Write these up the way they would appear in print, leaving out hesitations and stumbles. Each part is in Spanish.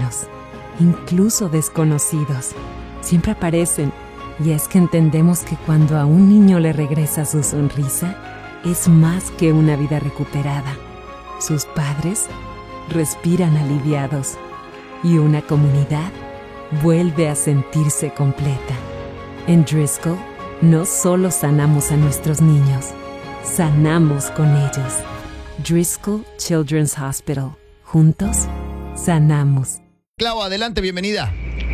humanos, incluso desconocidos. Siempre aparecen, y es que entendemos que cuando a un niño le regresa su sonrisa, es más que una vida recuperada. Sus padres respiran aliviados y una comunidad vuelve a sentirse completa. En Driscoll, no solo sanamos a nuestros niños, sanamos con ellos. Driscoll Children's Hospital. Juntos, sanamos. Clau, adelante, bienvenida.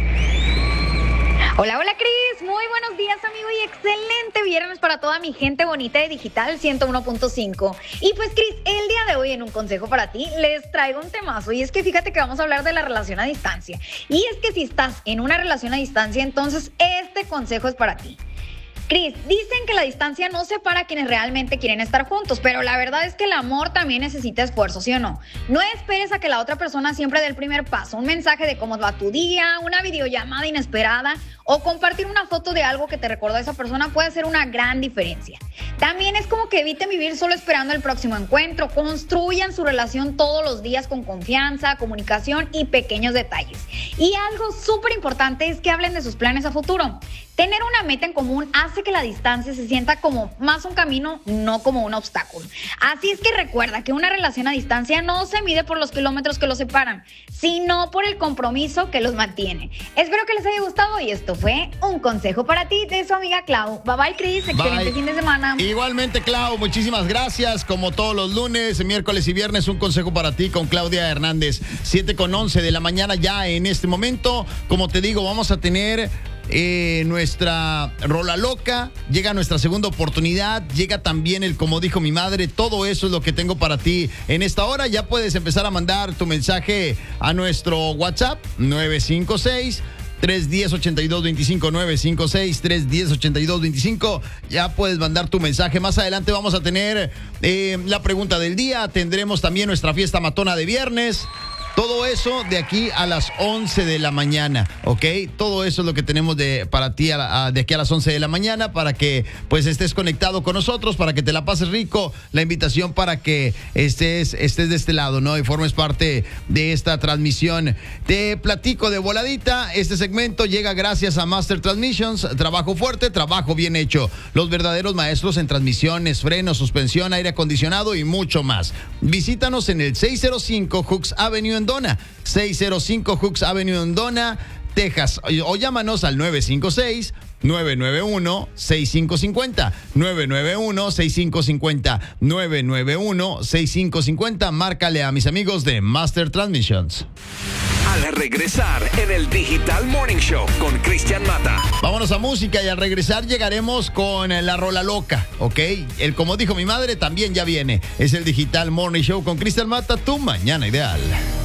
Hola, hola Cris, muy buenos días amigo y excelente viernes para toda mi gente bonita de Digital 101.5. Y pues Cris, el día de hoy en un consejo para ti les traigo un temazo y es que fíjate que vamos a hablar de la relación a distancia. Y es que si estás en una relación a distancia, entonces este consejo es para ti. Cris, dicen que la distancia no separa a quienes realmente quieren estar juntos, pero la verdad es que el amor también necesita esfuerzo, ¿sí o no? No esperes a que la otra persona siempre dé el primer paso, un mensaje de cómo va tu día, una videollamada inesperada o compartir una foto de algo que te recordó a esa persona puede hacer una gran diferencia. También es como que eviten vivir solo esperando el próximo encuentro, construyan su relación todos los días con confianza, comunicación y pequeños detalles. Y algo súper importante es que hablen de sus planes a futuro. Tener una meta en común hace que la distancia se sienta como más un camino, no como un obstáculo. Así es que recuerda que una relación a distancia no se mide por los kilómetros que los separan, sino por el compromiso que los mantiene. Espero que les haya gustado y esto fue un consejo para ti de su amiga Clau. Bye bye Cris, excelente fin de semana. Igualmente Clau, muchísimas gracias. Como todos los lunes, miércoles y viernes, un consejo para ti con Claudia Hernández. 7:11 de la mañana ya en este momento. Como te digo, vamos a tener nuestra rola loca, llega nuestra segunda oportunidad, llega también el como dijo mi madre. Todo eso es lo que tengo para ti en esta hora. Ya puedes empezar a mandar tu mensaje a nuestro WhatsApp 956-310-8225, 956-310-8225. Ya puedes mandar tu mensaje. Más adelante vamos a tener la pregunta del día. Tendremos también nuestra fiesta matona de viernes. Todo eso de aquí a las 11 de la mañana, ¿ok? Todo eso es lo que tenemos para ti de aquí a las 11 de la mañana, para que pues estés conectado con nosotros, para que te la pases rico. La invitación para que estés de este lado, ¿no? Y formes parte de esta transmisión. Te platico de voladita. Este segmento llega gracias a Master Transmissions. Trabajo fuerte, trabajo bien hecho. Los verdaderos maestros en transmisiones, frenos, suspensión, aire acondicionado y mucho más. Visítanos en el 605 Hooks Avenue en Donna, 605 Hooks Avenue en Donna, Texas, o llámanos al 956-991-6550, 991-6550, 991-6550. Márcale a mis amigos de Master Transmissions. Al regresar en el Digital Morning Show con Cristian Mata. Vámonos a música y al regresar llegaremos con la rola loca, ¿ok? El como dijo mi madre también ya viene. Es el Digital Morning Show con Cristian Mata, tu mañana ideal.